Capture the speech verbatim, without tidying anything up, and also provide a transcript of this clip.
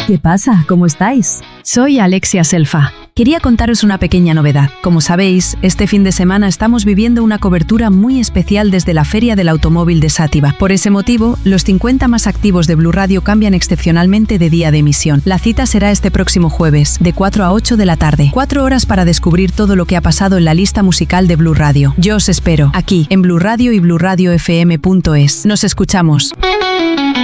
¿Qué pasa? ¿Cómo estáis? Soy Alexia Selfa. Quería contaros una pequeña novedad. Como sabéis, este fin de semana estamos viviendo una cobertura muy especial desde la Feria del Automóvil de Sátiva. Por ese motivo, los cincuenta más activos de Blu Radio cambian excepcionalmente de día de emisión. La cita será este próximo jueves, de cuatro a ocho de la tarde. Cuatro horas para descubrir todo lo que ha pasado en la lista musical de Blu Radio. Yo os espero, aquí, en Blu Radio y blu radio f m punto es. Nos escuchamos.